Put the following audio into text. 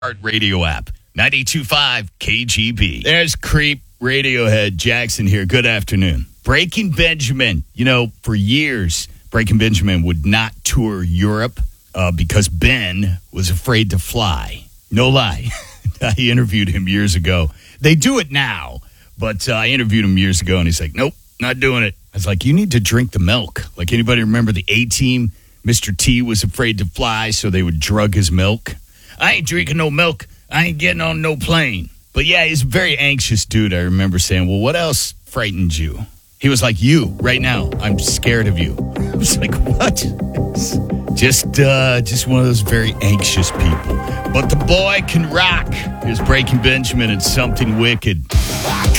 Radio app, 92.5 KGB. There's Creep, Radiohead, Jackson here. Good afternoon. Breaking Benjamin. You know, for years, Breaking Benjamin would not tour Europe because Ben was afraid to fly. No lie. I interviewed him years ago. They do it now, but I interviewed him years ago, and he's like, nope, not doing it. I was like, you need to drink the milk. Like, anybody remember the A-Team? Mr. T was afraid to fly, so they would drug his milk. I ain't drinking no milk. I ain't getting on no plane. But yeah, he's a very anxious dude. I remember saying, well, what else frightened you? He was like, you, right now. I'm scared of you. I was like, what? Just one of those very anxious people. But the boy can rock. Here's Breaking Benjamin and Something Wicked.